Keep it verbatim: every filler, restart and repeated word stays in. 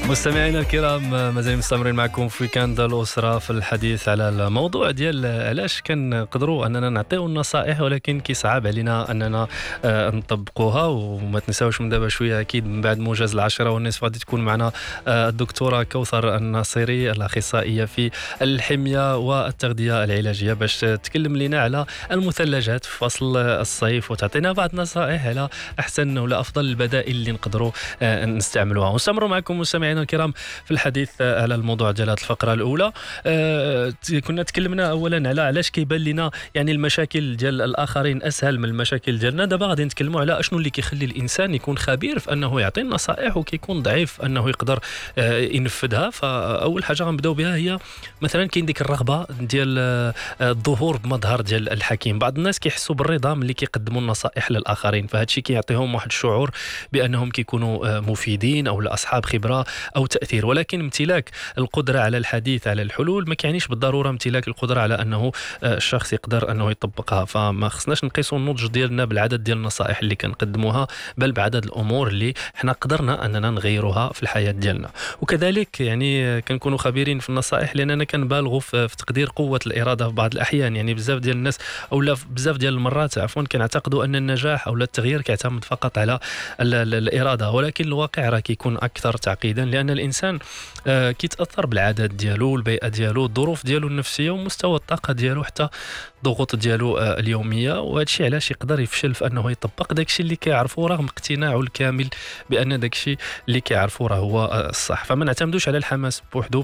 مستمعينا الكرام، مازال مستمرين معكم في ويكاند الأسرة في الحديث على الموضوع ديال علاش كنقدروا أننا نعطيو النصائح ولكن كيصعب علينا أننا آه، نطبقوها. وما تنساوش من دابا شوية أكيد من بعد موجز العشرة والنصف غادي تكون معنا آه، الدكتورة كوثر الناصري الأخصائية في الحمية والتغذية العلاجية باش تكلم لنا على المثلجات في فصل الصيف وتعطينا بعض النصائح على أحسن ولا أفضل البدائل اللي نقدروا آه، نستعملوها. ونستمروا معكم مستمعينا الكرام في الحديث على الموضوع ديال هذه الفقره الاولى. آه كنا تكلمنا اولا على علاش كيبان لنا يعني المشاكل ديال الاخرين اسهل من المشاكل ديالنا. دابا غادي نتكلموا على اشنو اللي كيخلي الانسان يكون خبير في انه يعطي النصائح وكيكون ضعيف انه يقدر آه ينفذها. فاول حاجه غنبداو بها هي مثلا كاين ديك الرغبه ديال آه الظهور بمظهر ديال الحكيم. بعض الناس كيحسوا بالرضا ملي كيقدموا النصائح للاخرين، فهذا الشيء كيعطيهم واحد الشعور بانهم كيكونوا آه مفيدين او لاصحاب خبره أو تأثير. ولكن امتلاك القدرة على الحديث على الحلول ما كيعنيش بالضرورة امتلاك القدرة على أنه الشخص يقدر أنه يطبقها. فما خصناش نقيسوا النضج ديالنا بالعدد ديال النصائح اللي كنقدموها، بل بعدد الأمور اللي حنا قدرنا أننا نغيروها في الحياة ديالنا. وكذلك يعني كنكونوا خبيرين في النصائح لأننا كنبالغوا في تقدير قوة الإرادة في بعض الأحيان. يعني بزاف ديال الناس أو لا بزاف ديال المرات عفوا كنعتقدوا أن النجاح أو التغيير كيعتمد فقط على الإرادة، ولكن الواقع راه كيكون أكثر تعقيدا، لأن الإنسان آه كيتأثر بالعادات ديالو، البيئة ديالو، الظروف ديالو النفسية ومستوى الطاقة ديالو، حتى الضغوط ديالو آه اليومية. وهذا الشيء علاش يقدر يفشل في أنه يطبق داك الشيء اللي كيعرفه رغم اقتناعه الكامل بأن داك الشيء اللي كيعرفه راه هو آه الصح. فما نعتمدوش على الحماس بوحدو